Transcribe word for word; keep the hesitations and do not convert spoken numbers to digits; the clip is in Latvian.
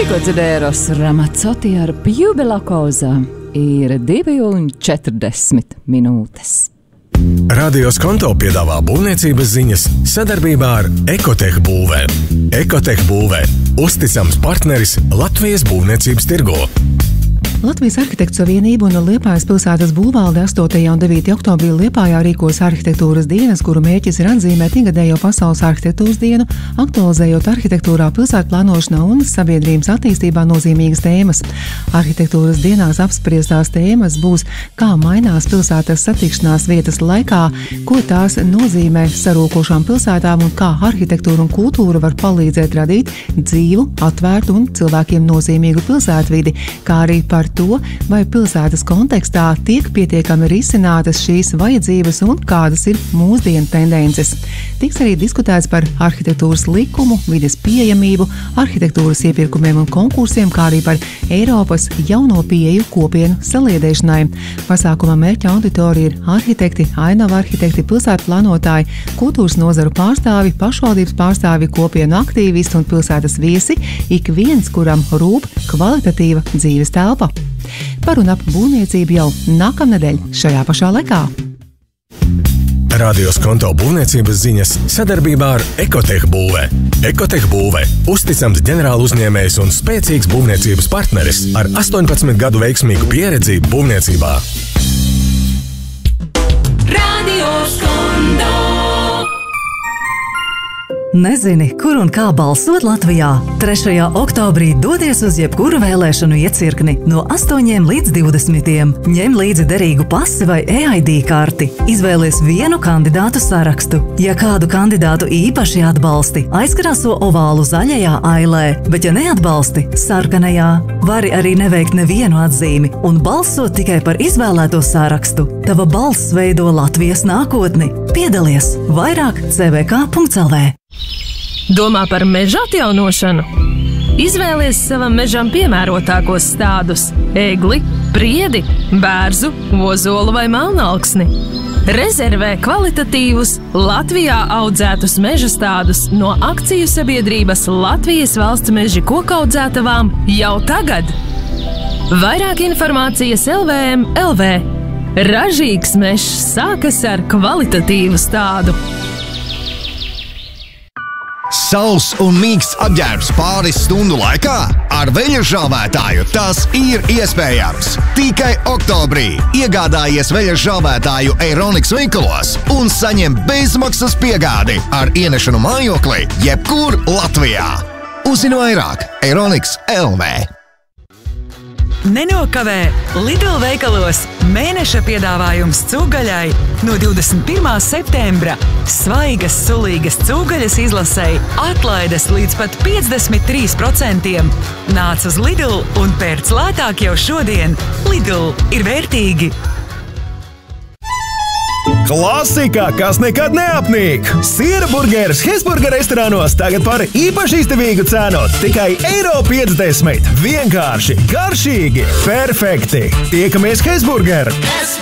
Tikko dzirdējos Ramazzotti ar Più bella cosa. Ir divi un četrdesmit minūtes. Radio Skonto piedāvā būvniecības ziņas sadarbībā ar Ekotech būvē. Ekotech būvē – uzticams partneris Latvijas būvniecības tirgū. Latvijas Arhitektu savienība un Liepājas pilsētas būvvalde astotajā un devītajā oktobrī Liepājā rīkos arhitektūras dienas, kuru mērķis ir atzīmēt ikgadējo pasaules arhitektūras dienu, aktualizējot arhitektūrā, pilsētu plānošanā un sabiedrības attīstībā nozīmīgas tēmas. Arhitektūras dienās apspriestās tēmas būs, kā mainās pilsētas satikšanās vietas laikā, ko tās nozīmē sarūkošām pilsētām un kā arhitektūra un kultūra var palīdzēt radīt dzīvu, atvērtu un cilvēkiem nozīmīgu pilsētvidi, kā arī par to, vai pilsētas kontekstā tiek pietiekami risinātas šīs vajadzības un kādas ir mūsdienu tendences. Tiks arī diskutēts par arhitektūras likumu, vides pieejamību, arhitektūras iepirkumiem un konkursiem, kā arī par Eiropas jauno pieeju kopienu saliedēšanai. Pasākuma mērķa auditorija ir arhitekti, ainava arhitekti, pilsētu plānotāji, kultūras nozaru pārstāvi, pašvaldības pārstāvi, kopienu aktīvisti un pilsētas viesi, ik viens, kuram rūp kvalitatīva dzīves telpa. Par un ap būvniecību jau nākamnedēļ šajā pašā laikā. Radio Skonto būvniecības ziņas sadarbībā ar Ekotech būvē. Ekotech būvē – uzticams ģenerāla uzņēmējs un spēcīgs būvniecības partneris ar astoņpadsmit gadu veiksmīgu pieredzi būvniecībā. Radio Skonto. Nezini, kur un kā balsot Latvijā? trešajā oktobrī dodies uz jebkuru vēlēšanu iecirkni no astoņiem līdz divdesmitiem. Ņem līdzi derīgu pasi vai E I D karti. Izvēlies vienu kandidātu sarakstu. Ja kādu kandidātu īpaši atbalsti, aizkrāso ovālu zaļajā ailē, bet ja neatbalsti, sarkanajā. Vari arī neveikt nevienu atzīmi un balsot tikai par izvēlēto sarakstu. Tava balss veido Latvijas nākotni. Piedalies! Vairāk c v k punkts l v. Domā par meža atjaunošanu? Izvēlies savam mežam piemērotākos stādus – egli, priedi, bērzu, ozolu vai melnalksni. Rezervē kvalitatīvus, Latvijā audzētus meža stādus no akciju sabiedrības Latvijas valsts meži kokaudzētavām jau tagad. Vairāk informācijas L V M L V. Ražīgs mežs sākas ar kvalitatīvu stādu. Sauss un mīksts apģērbs pāris stundu laikā? Ar veļas žāvētāju tas ir iespējams. Tikai oktobrī iegādājies veļas žāvētāju Eironix veikalos un saņem bezmaksas piegādi ar ienešanu mājoklī jebkur Latvijā. Uzzini vairāk Eironix L V. Nenokavē Lidl veikalos mēneša piedāvājums cūgaļai no divdesmit pirmā septembra. Svaigas, sulīgas cūgaļas izlasei atlaides līdz pat piecdesmit trīs procentiem. Nāc uz Lidl un pērc lētāk jau šodien. Lidl ir vērtīgi. Klasika, kas nekad neapnīk! Siera burgeris Hesburger restorānos tagad par īpaši izdevīgu cenu. Tikai eiro piecdesmit. Vienkārši, garšīgi, perfekti! Tiekamies Hesburger!